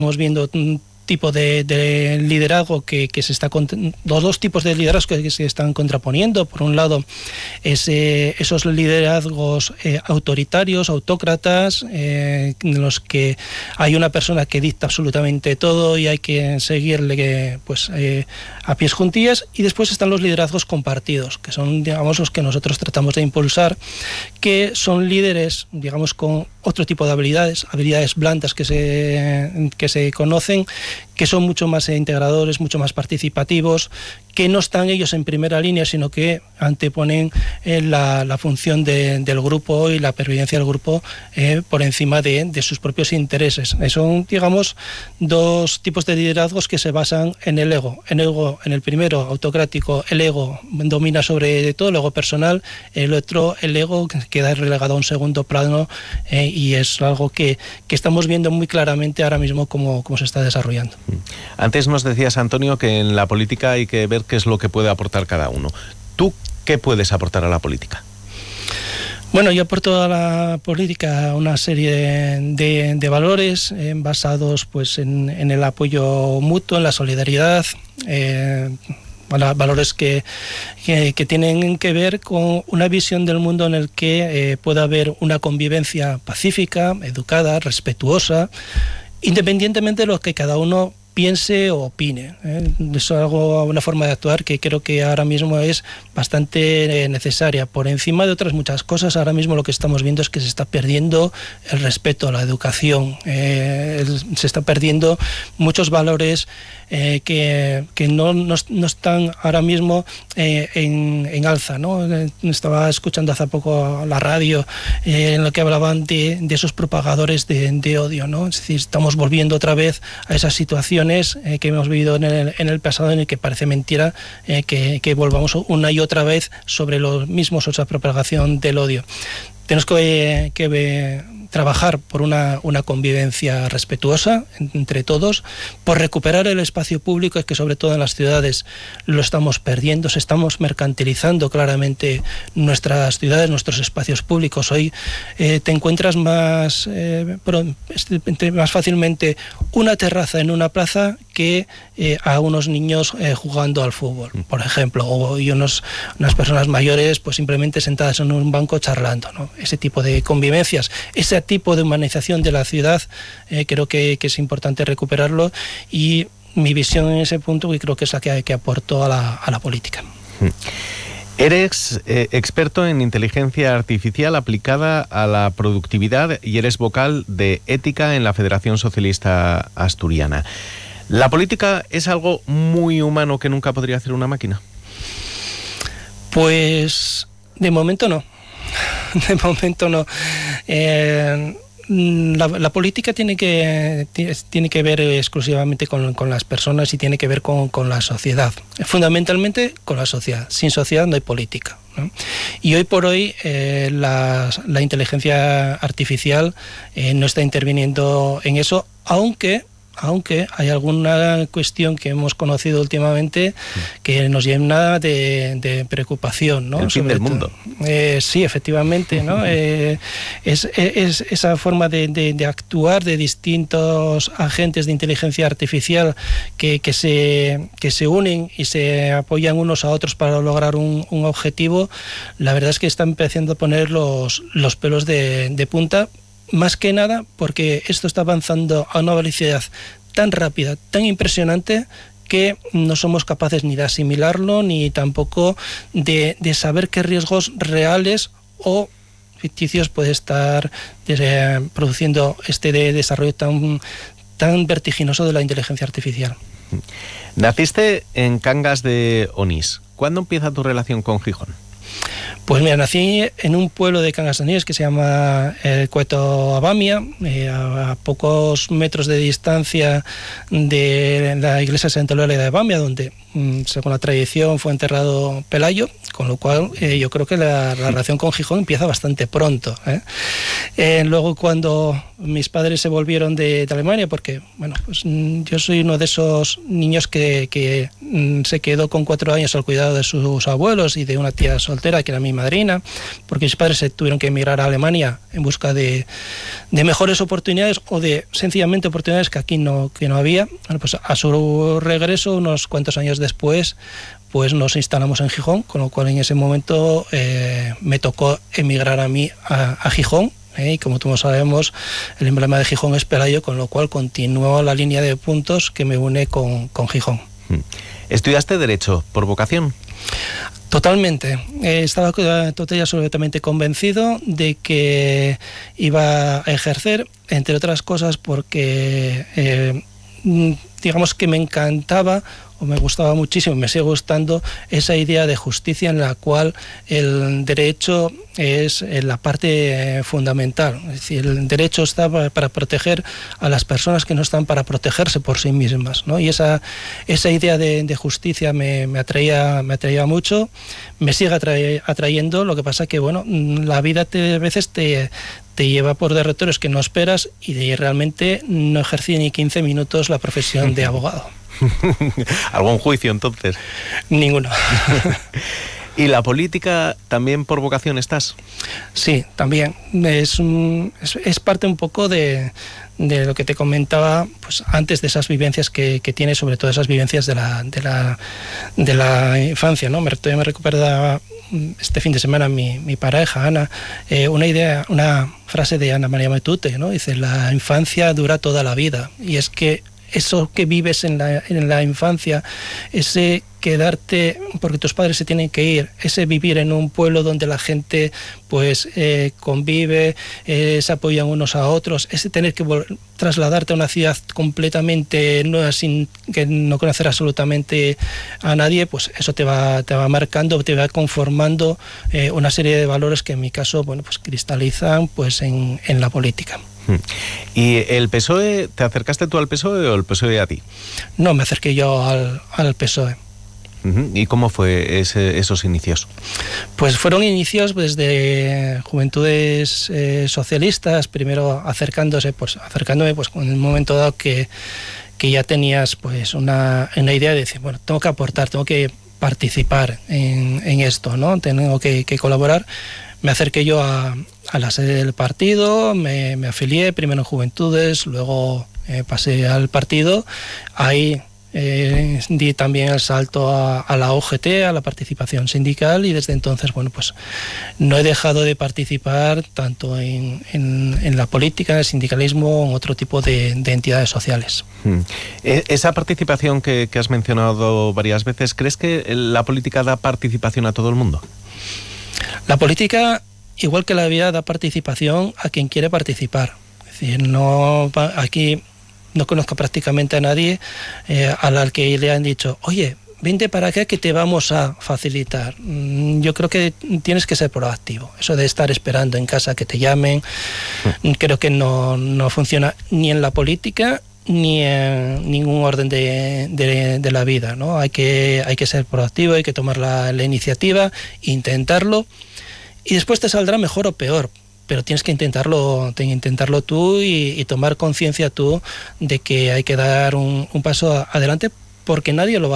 Estamos viendo un tipo de liderazgo que se está los dos tipos de liderazgos que se están contraponiendo. Por un lado, esos liderazgos autoritarios, autócratas, en los que hay una persona que dicta absolutamente todo y hay que seguirle a pies juntillas, y después están los liderazgos compartidos, que son, digamos, los que nosotros tratamos de impulsar, que son líderes, digamos, con otro tipo de habilidades blandas que se conocen, que son mucho más integradores, mucho más participativos, que no están ellos en primera línea, sino que anteponen la función del grupo y la pervivencia del grupo por encima de sus propios intereses. Son, digamos, dos tipos de liderazgos que se basan en el ego. En el primero, autocrático, el ego domina sobre todo, el ego personal. El otro, el ego, queda relegado a un segundo plano, y es algo que estamos viendo muy claramente ahora mismo cómo se está desarrollando. Antes nos decías, Antonio, que en la política hay que ver qué es lo que puede aportar cada uno. ¿Tú qué puedes aportar a la política? Bueno, yo aporto a la política una serie de valores basados pues en el apoyo mutuo, en la solidaridad, valores que tienen que ver con una visión del mundo en el que pueda haber una convivencia pacífica, educada, respetuosa, independientemente de lo que cada uno piense o opine. Es una forma de actuar que creo que ahora mismo es bastante necesaria. Por encima de otras muchas cosas, ahora mismo lo que estamos viendo es que se está perdiendo el respeto a la educación, se está perdiendo muchos valores que no están ahora mismo en alza, ¿no? Estaba escuchando hace poco la radio en lo que hablaban de esos propagadores de odio, ¿no? Es decir, estamos volviendo otra vez a esas situaciones que hemos vivido en el pasado, en el que parece mentira que volvamos una y otra vez sobre los mismos, o esa propagación del odio. Tenemos que trabajar por una convivencia respetuosa entre todos, por recuperar el espacio público, que sobre todo en las ciudades lo estamos perdiendo, se estamos mercantilizando claramente nuestras ciudades, nuestros espacios públicos. Hoy te encuentras más fácilmente una terraza en una plaza que a unos niños jugando al fútbol, por ejemplo, y unas personas mayores pues simplemente sentadas en un banco charlando, ¿no? Ese tipo de convivencias, ese tipo de humanización de la ciudad, creo que es importante recuperarlo, y mi visión en ese punto, que creo que es la que aportó a la política. Eres experto en inteligencia artificial aplicada a la productividad y eres vocal de ética en la Federación Socialista Asturiana. ¿La política es algo muy humano que nunca podría hacer una máquina? Pues de momento no. De momento no. La política tiene que ver exclusivamente con las personas y tiene que ver con la sociedad, fundamentalmente con la sociedad. Sin sociedad no hay política, ¿no? Y hoy por hoy la inteligencia artificial no está interviniendo en eso, aunque hay alguna cuestión que hemos conocido últimamente que nos llena de preocupación, ¿no? El fin del mundo. Sí, efectivamente, ¿no? Es esa forma de actuar de distintos agentes de inteligencia artificial que se unen y se apoyan unos a otros para lograr un objetivo. La verdad es que está empezando a poner los pelos de punta, más que nada porque esto está avanzando a una velocidad tan rápida, tan impresionante, que no somos capaces ni de asimilarlo, ni tampoco de saber qué riesgos reales o ficticios puede estar produciendo este desarrollo tan vertiginoso de la inteligencia artificial. Naciste en Cangas de Onís. ¿Cuándo empieza tu relación con Gijón? Pues mira, nací en un pueblo de Cangas de Onís que se llama el Cueto Abamia, a pocos metros de distancia de la iglesia de Santa Eulalia de Abamia, donde, según la tradición, fue enterrado Pelayo, con lo cual yo creo que la relación con Gijón empieza bastante pronto, ¿eh? Luego, cuando mis padres se volvieron de Alemania porque, bueno, pues yo soy uno de esos niños que se quedó con 4 años al cuidado de sus abuelos y de una tía soltera que era mi madrina, porque mis padres se tuvieron que emigrar a Alemania en busca de mejores oportunidades o de sencillamente oportunidades que aquí no había. Bueno, pues a su regreso, unos cuantos años después, pues nos instalamos en Gijón, con lo cual en ese momento me tocó emigrar a mí a Gijón. Y como todos sabemos, el emblema de Gijón es Pelayo, con lo cual continúo la línea de puntos que me une con Gijón. ¿Estudiaste Derecho por vocación? Totalmente. Estaba total y absolutamente convencido de que iba a ejercer, entre otras cosas porque digamos que me encantaba o me gustaba muchísimo, me sigue gustando esa idea de justicia en la cual el derecho es la parte fundamental. Es decir, el derecho está para proteger a las personas que no están para protegerse por sí mismas, ¿no? Y esa idea de justicia me atraía mucho, me sigue atrayendo. Lo que pasa que, bueno, la vida a veces te lleva por derroteros que no esperas y realmente no ejercí ni 15 minutos la profesión de abogado. ¿Algún juicio entonces? Ninguno. ¿Y la política también por vocación estás? Sí, también. Es parte un poco de lo que te comentaba pues antes, de esas vivencias que tiene, sobre todo esas vivencias de la infancia, ¿no? Me recuerda este fin de semana mi pareja, Ana, una frase de Ana María Matute, ¿no? Dice: la infancia dura toda la vida. Y es que eso que vives en la infancia, ese quedarte porque tus padres se tienen que ir, ese vivir en un pueblo donde la gente pues convive, se apoyan unos a otros, ese tener que trasladarte a una ciudad completamente nueva sin que no conocer absolutamente a nadie, pues eso te va marcando, te va conformando una serie de valores que en mi caso, bueno, pues cristalizan pues en la política. ¿Y el PSOE, te acercaste tú al PSOE o el PSOE a ti? No, me acerqué yo al PSOE. ¿Y cómo fue esos inicios? Pues fueron inicios desde Juventudes Socialistas, primero acercándome pues en el momento dado que ya tenías pues una idea de decir, bueno, tengo que aportar, tengo que participar en esto, ¿no? Tengo que colaborar. Me acerqué yo a la sede del partido, me afilié primero en Juventudes, luego pasé al partido. Ahí di también el salto a la OGT, a la participación sindical, y desde entonces, bueno, pues no he dejado de participar tanto en la política, en el sindicalismo o en otro tipo de entidades sociales. Esa participación que has mencionado varias veces, ¿crees que la política da participación a todo el mundo? La política, igual que la vida, da participación a quien quiere participar. Es decir, aquí no conozco prácticamente a nadie al que le han dicho, oye, vente para acá que te vamos a facilitar. Yo creo que tienes que ser proactivo. Eso de estar esperando en casa que te llamen, creo que no funciona ni en la política ni en ningún orden de la vida, ¿no? Hay que ser proactivo, hay que tomar la iniciativa, intentarlo, y después te saldrá mejor o peor, pero tienes que intentarlo tú y tomar conciencia tú de que hay que dar un paso adelante, porque nadie lo va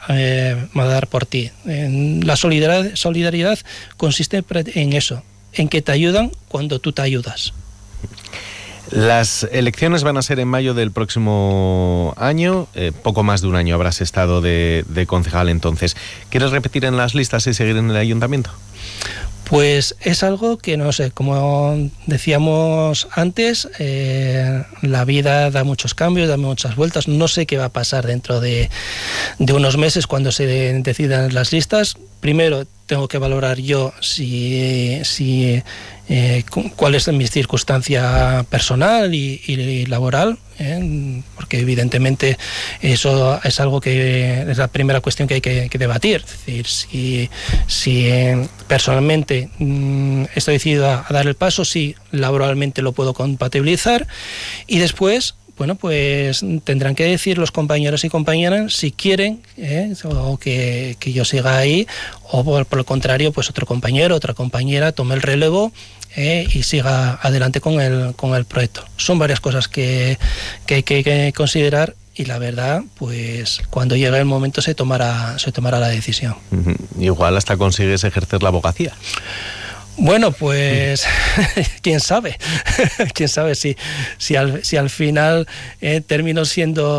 a dar por ti. La solidaridad consiste en eso, en que te ayudan cuando tú te ayudas. Las elecciones van a ser en mayo del próximo año, poco más de un año habrás estado de concejal entonces. ¿Quieres repetir en las listas y seguir en el ayuntamiento? Pues es algo que, no sé, como decíamos antes, la vida da muchos cambios, da muchas vueltas. No sé qué va a pasar dentro de unos meses cuando se decidan las listas. Primero tengo que valorar yo cuál es mi circunstancia personal y laboral, porque evidentemente eso es algo que es la primera cuestión que hay que debatir. Es decir, si personalmente estoy decidido a dar el paso, si laboralmente lo puedo compatibilizar, y después, bueno, pues tendrán que decir los compañeros y compañeras si quieren o que yo siga ahí, o por el contrario, pues otro compañero, otra compañera tome el relevo y siga adelante con el proyecto. Son varias cosas que hay que considerar, y la verdad, pues cuando llegue el momento se tomará la decisión. Igual hasta consigues ejercer la abogacía. Bueno, pues quién sabe si al final termino siendo